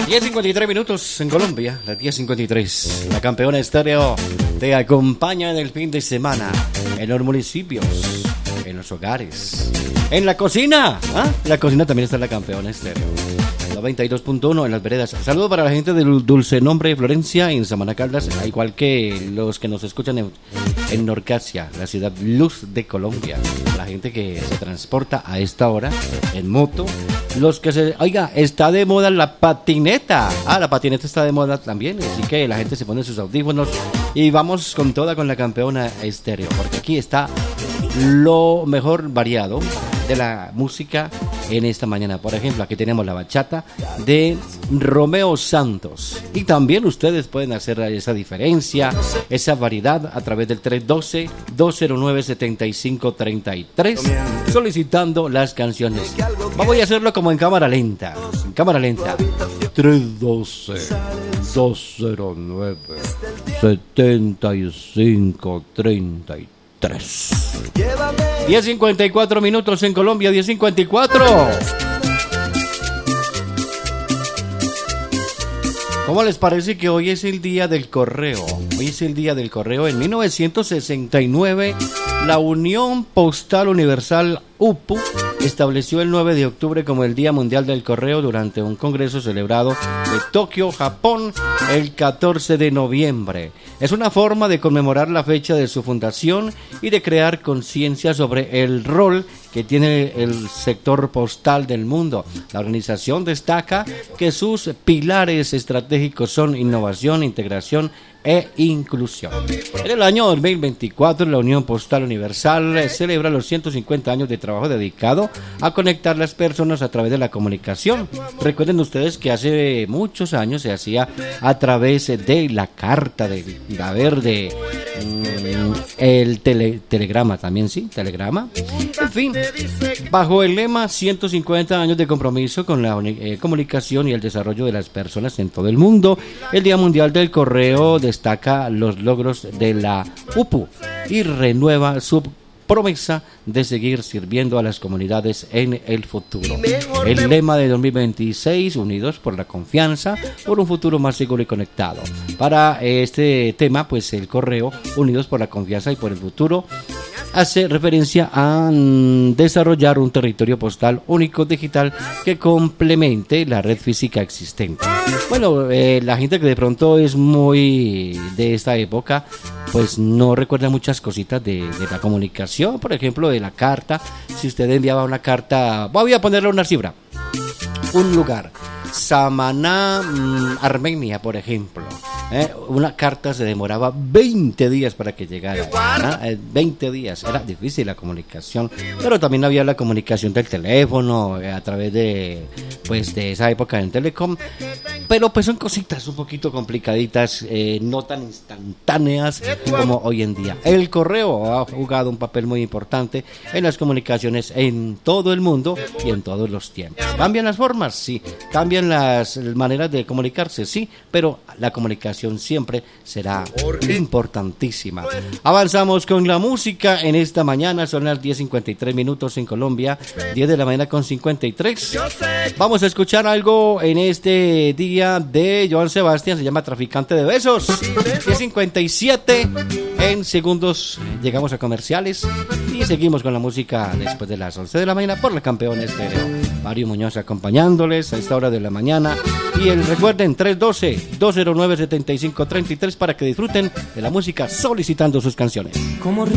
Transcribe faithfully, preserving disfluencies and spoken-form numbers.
diez cincuenta y tres minutos en Colombia, las diez cincuenta y tres. La Campeona Estéreo te acompaña en el fin de semana, en los municipios, en los hogares, en la cocina. ¿Ah? En la cocina también está la Campeona Estéreo. noventa y dos punto uno en las veredas. Saludos para la gente del Dulce Nombre de Florencia en Samaná Caldas, igual que los que nos escuchan en, en Norcasia, la ciudad luz de Colombia. La gente que se transporta a esta hora en moto. Los que se... Oiga, está de moda la patineta. Ah, la patineta está de moda también. Así que la gente se pone sus audífonos y vamos con toda con la Campeona Estéreo. Porque aquí está lo mejor variado de la música en esta mañana. Por ejemplo, aquí tenemos la bachata de Romeo Santos. Y también ustedes pueden hacer esa diferencia, esa variedad a través del tres uno dos, dos cero nueve, siete cinco tres tres, solicitando las canciones. Voy a hacerlo como en cámara lenta. En cámara lenta. tres uno dos, dos cero nueve, siete cinco tres tres. diez cincuenta y cuatro minutos en Colombia, diez cincuenta y cuatro. ¿Cómo les parece que hoy es el día del correo? Hoy es el día del correo. En mil novecientos sesenta y nueve, la Unión Postal Universal U P U estableció el nueve de octubre como el Día Mundial del Correo durante un congreso celebrado en Tokio, Japón, el catorce de noviembre. Es una forma de conmemorar la fecha de su fundación y de crear conciencia sobre el rol que tiene el sector postal del mundo. La organización destaca que sus pilares estratégicos son innovación, integración e inclusión. En el año dos mil veinticuatro, la Unión Postal Universal celebra los ciento cincuenta años de trabajo dedicado a conectar las personas a través de la comunicación. Recuerden ustedes que hace muchos años se hacía a través de la carta, de la verde, mmm, el tele, telegrama también, sí, telegrama. En fin, bajo el lema ciento cincuenta años de compromiso con la eh, comunicación y el desarrollo de las personas en todo el mundo, el Día Mundial del Correo de destaca los logros de la U P U y renueva su promesa de seguir sirviendo a las comunidades en el futuro. El lema de dos mil veintiséis, unidos por la confianza, por un futuro más seguro y conectado. Para este tema, pues el correo, unidos por la confianza y por el futuro, hace referencia a desarrollar un territorio postal único digital que complemente la red física existente. Bueno, eh, la gente que de pronto es muy de esta época, pues no recuerda muchas cositas de, de la comunicación, por ejemplo, de la carta. Si usted enviaba una carta, voy a ponerle una cifra, un lugar, Samaná, mmm, Armenia, por ejemplo. Eh, una carta se demoraba veinte días para que llegara, ¿no? veinte días, era difícil la comunicación, pero también había la comunicación del teléfono, eh, a través de, pues, de esa época en Telecom, pero pues son cositas un poquito complicaditas, eh, no tan instantáneas como hoy en día. El correo ha jugado un papel muy importante en las comunicaciones en todo el mundo y en todos los tiempos. ¿Cambian las formas? Sí. ¿Cambian las maneras de comunicarse? Sí, pero la comunicación siempre será importantísima. Avanzamos con la música en esta mañana. Son las diez cincuenta y tres minutos en Colombia, diez de la mañana con cincuenta y tres. Vamos a escuchar algo en este día de Joan Sebastián, se llama Traficante de Besos. diez cincuenta y siete, en segundos llegamos a comerciales y seguimos con la música después de las once de la mañana por la Campeona Estéreo. Mario Muñoz acompañándoles a esta hora de la mañana. Y el, recuerden, tres uno dos, dos cero nueve, siete cinco tres tres para que disfruten de la música solicitando sus canciones.